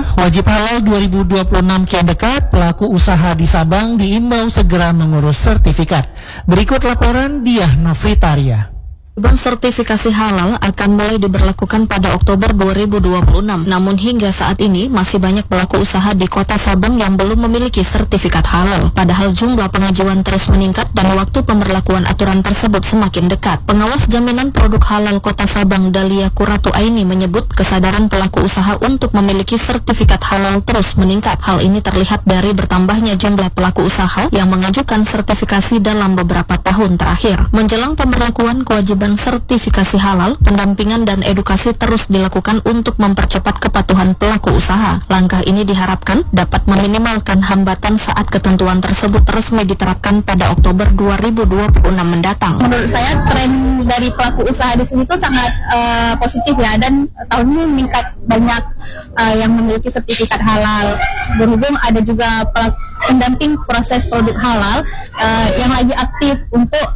Pemirsa, wajib halal 2026 kian dekat, pelaku usaha di Sabang diimbau segera mengurus sertifikat. Berikut laporan Diah Novitaria. Bank sertifikasi halal akan mulai diberlakukan pada Oktober 2026. Namun hingga saat ini masih banyak pelaku usaha di Kota Sabang yang belum memiliki sertifikat halal. Padahal jumlah pengajuan terus meningkat dan waktu pemberlakuan aturan tersebut semakin dekat. Pengawas jaminan produk halal Kota Sabang, Dalia Kuratu Aini, menyebut kesadaran pelaku usaha untuk memiliki sertifikat halal terus meningkat. Hal ini terlihat dari bertambahnya jumlah pelaku usaha yang mengajukan sertifikasi dalam beberapa tahun terakhir. Menjelang pemberlakuan kewajiban sertifikasi halal, pendampingan dan edukasi terus dilakukan untuk mempercepat kepatuhan pelaku usaha. Langkah ini diharapkan dapat meminimalkan hambatan saat ketentuan tersebut resmi diterapkan pada Oktober 2026 mendatang. Menurut saya tren dari pelaku usaha di sini tuh sangat positif ya, dan tahun ini meningkat banyak yang memiliki sertifikat halal. Berhubung ada juga pendamping proses produk halal yang lagi aktif untuk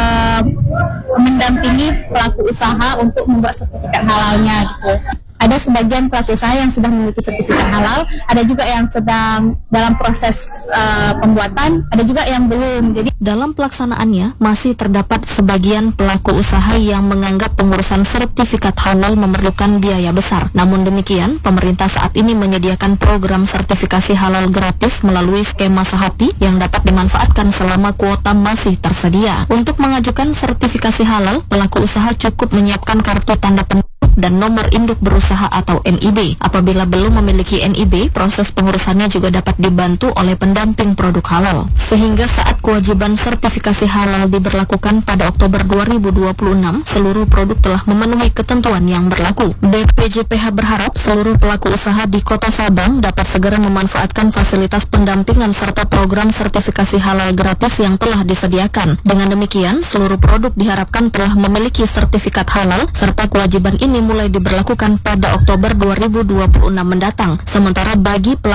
mendampingi pelaku usaha untuk membuat sertifikat halalnya gitu. Ada sebagian pelaku usaha yang sudah memiliki sertifikat halal, ada juga yang sedang dalam proses pembuatan, ada juga yang belum. Jadi dalam pelaksanaannya masih terdapat sebagian pelaku usaha yang menganggap pengurusan sertifikat halal memerlukan biaya besar. Namun demikian, pemerintah saat ini menyediakan program sertifikasi halal gratis melalui skema Sahati yang dapat dimanfaatkan selama kuota masih tersedia. Untuk mengajukan sertifikasi halal, pelaku usaha cukup menyiapkan kartu tanda penduduk dan nomor induk berusaha atau NIB. Apabila belum memiliki NIB, proses pengurusannya juga dapat dibantu oleh pendamping produk halal. Sehingga saat kewajiban sertifikasi halal diberlakukan pada Oktober 2026, seluruh produk telah memenuhi ketentuan yang berlaku. BPJPH berharap seluruh pelaku usaha di Kota Sabang dapat segera memanfaatkan fasilitas pendampingan serta program sertifikasi halal gratis yang telah disediakan. Dengan demikian, seluruh produk diharapkan telah memiliki sertifikat halal serta kewajiban ini mulai diberlakukan pada Oktober 2026 mendatang. Sementara bagi